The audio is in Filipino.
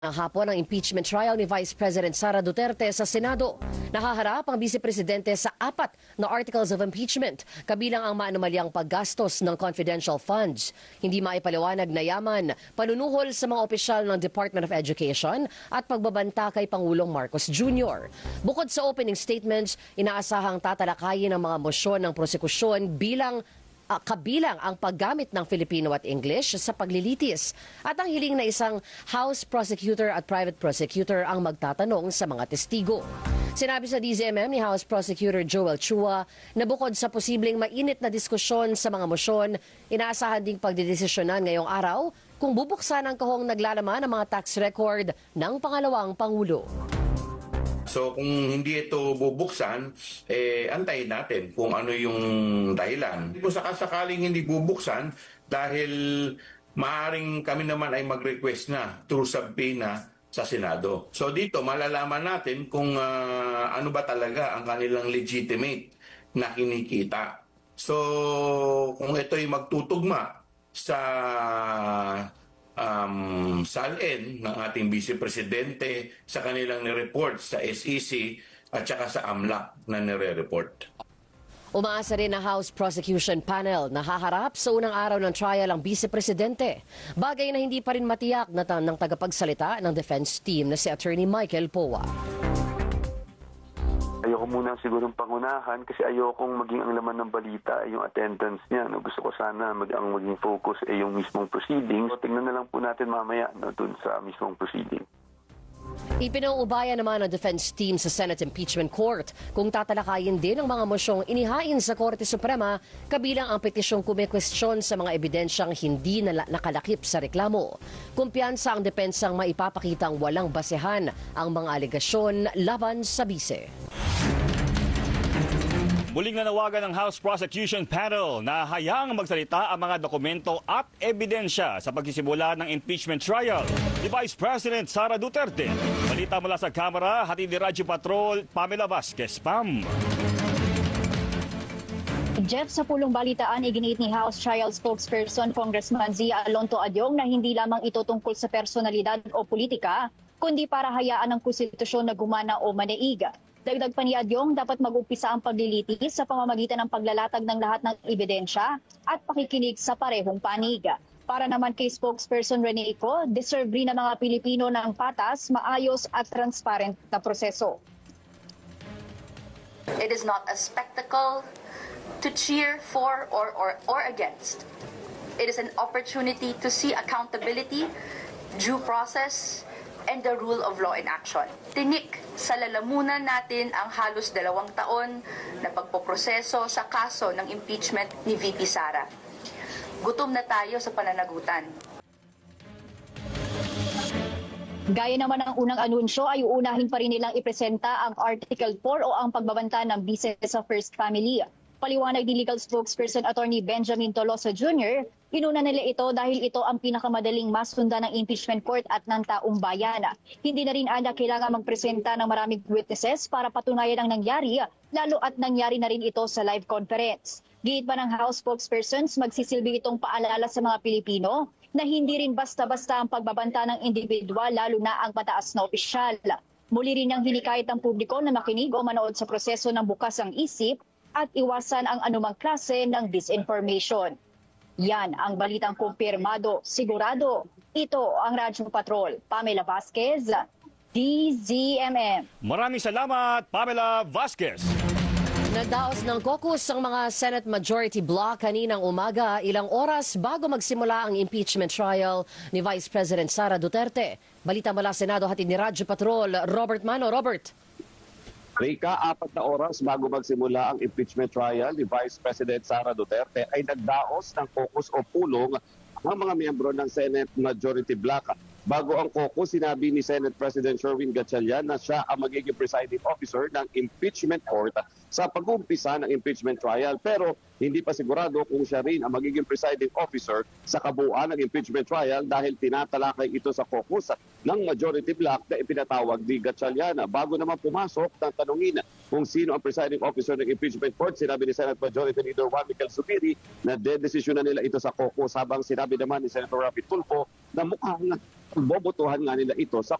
Ang hapon ang impeachment trial ni Vice President Sara Duterte sa Senado. Nakaharap ang Vice Presidente sa 4 na articles of impeachment, kabilang ang maanumalyang paggastos ng confidential funds, hindi maipaliwanag na yaman, panunuhol sa mga opisyal ng Department of Education at pagbabanta kay Pangulong Marcos Jr. Bukod sa opening statements, inaasahang tatalakayin ang mga mosyon ng prosekusyon kabilang ang paggamit ng Filipino at English sa paglilitis at ang hiling na isang House Prosecutor at Private Prosecutor ang magtatanong sa mga testigo. Sinabi sa DZMM ni House Prosecutor Joel Chua na bukod sa posibleng mainit na diskusyon sa mga mosyon, inaasahan ding pagdidesisyonan ngayong araw kung bubuksan ang kahong naglalaman ng mga tax record ng pangalawang Pangulo. So kung hindi ito bubuksan, antayin natin kung ano yung dahilan. Kung sakasakaling hindi bubuksan dahil maaaring kami naman ay mag-request na through subpoena sa Senado. So dito malalaman natin kung ano ba talaga ang kanilang legitimate na kinikita. So kung ito ay magtutugma sa salin ng ating Vice Presidente sa kanilang nireport sa SEC at saka sa AMLAC na nire-report. Umaasa rin na House Prosecution Panel na haharap sa unang araw ng trial ang Vice Presidente. Bagay na hindi pa rin matiyak na ng tagapagsalita ng defense team na si Attorney Michael Poa. Ayoko muna sigurong pangunahan kasi ayokong maging ang laman ng balita yung attendance niya. No? Gusto ko sana ang maging focus yung mismong proceeding. So, tingnan na lang po natin mamaya dun sa mismong proceeding. Ipinauubaya naman ng defense team sa Senate Impeachment Court kung tatalakayin din ang mga mosyong inihain sa Korte Suprema kabilang ang petisyong kumekwestiyon sa mga ebidensyang hindi nakalakip sa reklamo. Kumpiyansa ang depensang maipapakitang walang basehan ang mga alegasyon laban sa bise. Muling nanawagan ng House Prosecution Panel na hayaang magsalita ang mga dokumento at ebidensya sa pagsisimula ng impeachment trial ni Vice President Sara Duterte. Balita mula sa Kamara, hatid ni Radyo Patrol, Pamela Vasquez. Pam. Jeff, sa pulong balitaan, iginiit ni House Trial Spokesperson Congressman Zia Alonto Adyong na hindi lamang ito tungkol sa personalidad o politika, kundi para hayaan ng konstitusyon na gumana o manaiga. Dagdag pa ni Adyong, dapat mag-umpisa ang paglilitis sa pamamagitan ng paglalatag ng lahat ng ebidensya at pakikinig sa parehong panig. Para naman kay spokesperson Rene Ico, deserve rin ng mga Pilipino ng patas, maayos at transparent na proseso. It is not a spectacle to cheer for or against. It is an opportunity to see accountability, due process, and the rule of law in action. Tinik sa lalamunan natin ang halos 2 taon na pagpoproseso sa kaso ng impeachment ni VP Sara. Gutom na tayo sa pananagutan. Gaya naman ng unang anunsyo ay uunahin pa rin nilang ipresenta ang Article 4 o ang pagbabanta ng bise sa First Family. Paliwanag ni Legal Spokesperson Attorney Benjamin Tolosa Jr., inuna nila ito dahil ito ang pinakamadaling masundan ng impeachment court at ng taong bayan. Hindi na rin kailangan magpresenta ng maraming witnesses para patunayan ang nangyari, lalo at nangyari na rin ito sa live conference. Giit pa ng House spokespersons, magsisilbi itong paalala sa mga Pilipino na hindi rin basta-basta ang pagbabanta ng individual, lalo na ang mataas na opisyal. Muli rin niyang hinikayat ang publiko na makinig o manood sa proseso ng bukas ang isip at iwasan ang anumang klase ng disinformation. Yan ang balitang kumpirmado, sigurado. Ito ang Radyo Patrol. Pamela Vasquez, DZMM. Maraming salamat, Pamela Vasquez. Nagdaos ng caucus ang mga Senate Majority Bloc kaninang umaga, ilang oras bago magsimula ang impeachment trial ni Vice President Sara Duterte. Balita mula Senado, hatid ni Radyo Patrol, Robert Mano. Robert. Rika, 4 na oras bago magsimula ang impeachment trial ni Vice President Sara Duterte ay nagdaos ng caucus o pulong ang mga miyembro ng Senate Majority Bloc. Bago ang caucus, sinabi ni Senate President Sherwin Gatchalian na siya ang magiging presiding officer ng impeachment court sa pag-uumpisa ng impeachment trial. Pero hindi pa sigurado kung siya rin ang magiging presiding officer sa kabuuan ng impeachment trial dahil tinatalakay ito sa caucus ng Majority Bloc na ipinatawag ni Gatchalian. Bago naman pumasok, tanungin kung sino ang presiding officer ng impeachment court, sinabi ni Senate Majority Leader Juan Miguel Zubiri na dedesisyonan nila ito sa caucus, habang sinabi naman ni Senator Rafi Tulfo na mukhang bobotohan nga nila ito sa